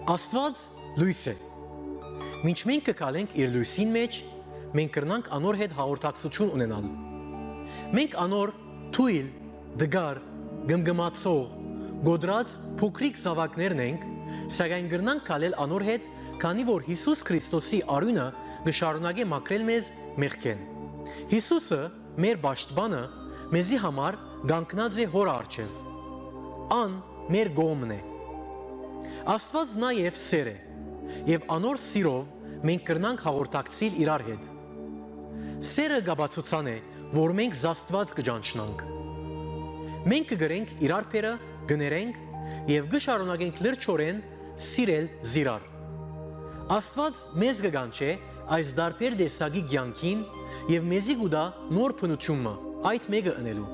Աստված լույս է։ Մինչ մենք կգալենք իր լույսին մեջ, մենք կրնանք անոր հետ հաղորդակցություն ունենալ։ Մենք անոր թույլ, դգար, գմգմացող, գոդրած փոքրիկ զավակներն ենք, սակայն կրնանք գալել անոր հետ, քանի որ Հիսուս Քրիստոսի արյունը կշարունակե մաքրել մեզ մեղքեն։ Հիսուսը, մեր պաշտպանը, մեզի համար կանգնած է հոր առջև։ Ան մեր գոմն է։ Աստված նաև սեր է, եւ անոր սիրով մենք կրնանք հաղորդակցիլ իրար հետ։ Սերը գաբացուցան է, որ մենք զաստված կճանչնանք։ Մենք կգրենք իրար փերը, գներենք եւ կշարունակենք լրջորեն սիրել զիրար։ Աստված մեզ կգանչե այս դարբեր դեսագի կյանքին եւ մեզի գուտա նոր փնությունը այդ մեկը ընելու։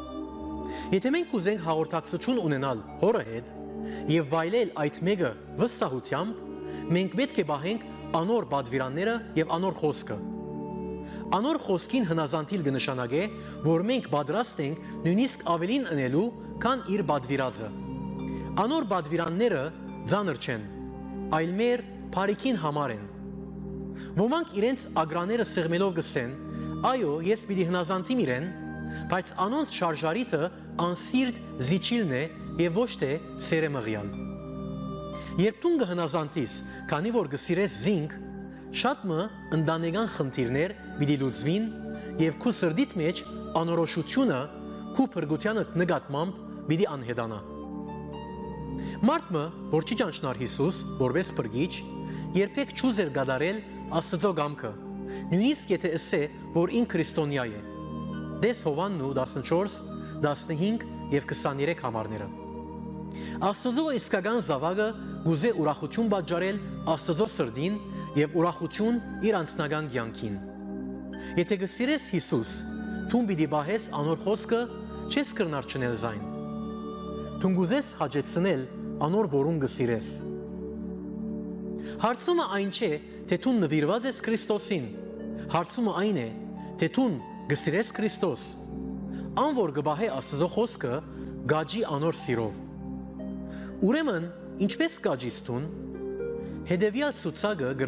Եթե մենք ուզենք հաղորդակցություն ունենալ հորը հետ եւ վայելել այդ մեկը վստահությամբ, մենք պետք է պահենք անոր բադվիրանները եւ անոր խոսքը։ Անոր խոսքին հնազանդիլ կնշանակե, որ մենք պատրաստ ենք նույնիսկ ավելին ընելու, քան իր բադվիրածը։ Անոր բադվիրանները ծանր չեն, այլ մեր բարիքին համար են։ Ոմանք իրենց ագրաները սեղմելով գսեն, այո, ես պիտի հնազանդիմ իրեն, բայց անոնց շարժարիթը անսիրտ զիջիլն է եւ ոչ թե սերեմղյալ։ Երբ դու կհնազանդիս, քանի որ գսիրես զինք, շատ մը ընտանեկան խնդիրներ պիտի լուծվին եւ քու սրդիդ մեջ անորոշությունը քու փրկությանդ նկատմամբ պիտի անհետանա։ Մարդը, որ չի ճանչնար Հիսուս որպես փրկիչ, երբեք չուզեր գադարել Աստծո կամքը, նույնիսկ եթե ասե, որ ինքը քրիստոնյա է։ Դես Հովանն 14, 15 եւ 23 համարները։ Աստծո իսկական զավակը գուզե ուրախություն պատճառել Աստծո սրդին եւ ուրախություն իր անձնական կյանքին։ Եթե գսիրես Հիսուս, դու պիտի բահես անոր խոսքը, չես կրնար չնել զայն։ Դու գուզես հաջեցնել անոր որուն գսիրես։ Հարցումը այն չէ, թե դու նվիրված ես Քրիստոսին։ Հարցումը այն է, թե դու գսիրես Քրիստոս։ Ան որ գբահե Աստծո խոսքը, գաջի անոր սիրով։ Ուրեմն, ինչպես գաջիս դուն, հետևյալ ցուցակը